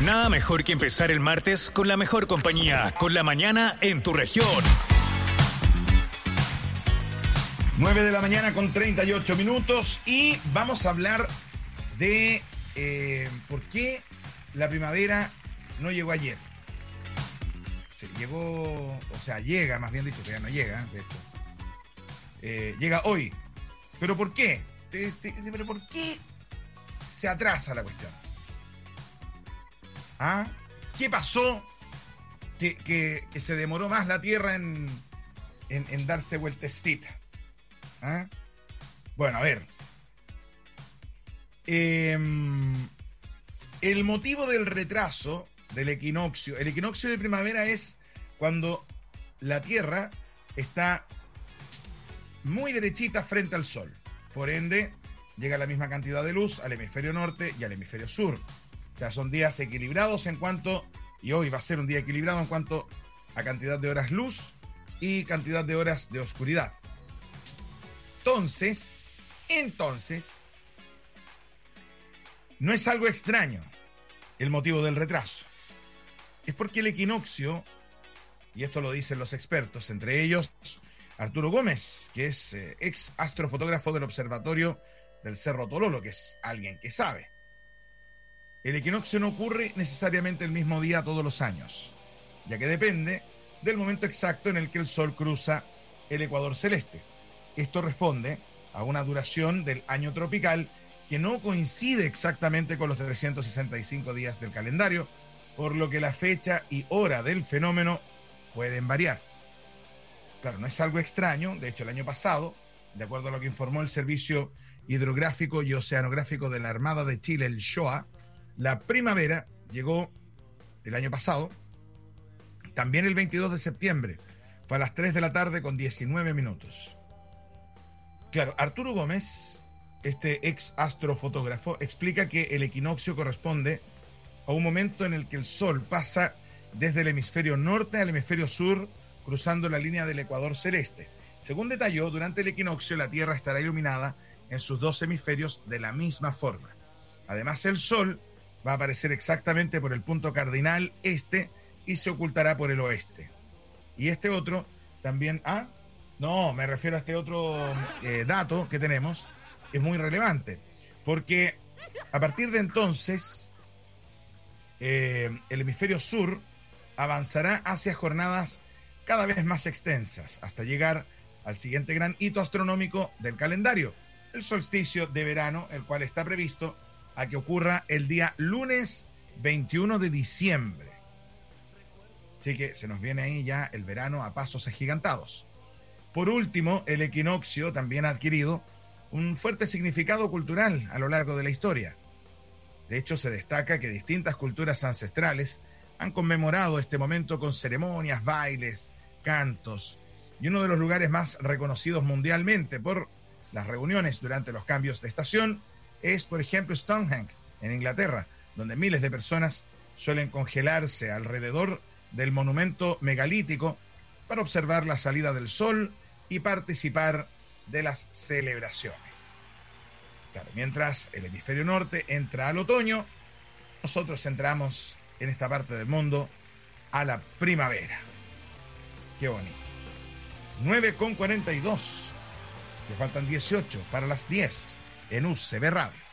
Nada mejor que empezar el martes con la mejor compañía, con la mañana en tu región. 9 de la mañana con 38 minutos y vamos a hablar de por qué la primavera no llegó ayer. Llega, más bien dicho, que ya no llega, de hecho. Llega hoy. ¿Pero por qué? ¿Pero por qué se atrasa la cuestión? ¿Ah? ¿Qué pasó que se demoró más la Tierra en darse vueltecita? ¿Ah? Bueno, a ver. El motivo del retraso del equinoccio, el equinoccio de primavera es cuando la Tierra está muy derechita frente al Sol. Por ende, llega la misma cantidad de luz al hemisferio norte y al hemisferio sur. O sea, son días equilibrados y hoy va a ser un día equilibrado en cuanto a cantidad de horas luz y cantidad de horas de oscuridad. Entonces, no es algo extraño el motivo del retraso. Es porque el equinoccio, y esto lo dicen los expertos, entre ellos Arturo Gómez, que es ex astrofotógrafo del observatorio del Cerro Tololo, que es alguien que sabe. El equinoccio no ocurre necesariamente el mismo día todos los años, ya que depende del momento exacto en el que el Sol cruza el ecuador celeste. Esto responde a una duración del año tropical que no coincide exactamente con los 365 días del calendario, por lo que la fecha y hora del fenómeno pueden variar. Claro, no es algo extraño. De hecho, el año pasado, de acuerdo a lo que informó el Servicio Hidrográfico y Oceanográfico de la Armada de Chile, el SHOA, la primavera llegó el año pasado, también el 22 de septiembre. Fue a las 3 de la tarde con 19 minutos. Claro, Arturo Gómez, este ex astrofotógrafo, explica que el equinoccio corresponde a un momento en el que el Sol pasa desde el hemisferio norte al hemisferio sur, cruzando la línea del ecuador celeste. Según detalló, durante el equinoccio la Tierra estará iluminada en sus dos hemisferios de la misma forma. Además, el Sol va a aparecer exactamente por el punto cardinal este y se ocultará por el oeste. Y este otro también... me refiero a este otro dato que tenemos, es muy relevante, porque a partir de entonces el hemisferio sur avanzará hacia jornadas cada vez más extensas, hasta llegar al siguiente gran hito astronómico del calendario, el solsticio de verano, el cual está previsto a que ocurra el día lunes 21 de diciembre. Así que se nos viene ahí ya el verano a pasos agigantados. Por último, el equinoccio también ha adquirido un fuerte significado cultural a lo largo de la historia. De hecho, se destaca que distintas culturas ancestrales han conmemorado este momento con ceremonias, bailes, cantos, y uno de los lugares más reconocidos mundialmente por las reuniones durante los cambios de estación es, por ejemplo, Stonehenge, en Inglaterra, donde miles de personas suelen congelarse alrededor del monumento megalítico para observar la salida del sol y participar de las celebraciones. Claro, mientras el hemisferio norte entra al otoño, nosotros entramos en esta parte del mundo a la primavera. Qué bonito. 9:42. Que faltan 18 para las 10 en UCB Radio.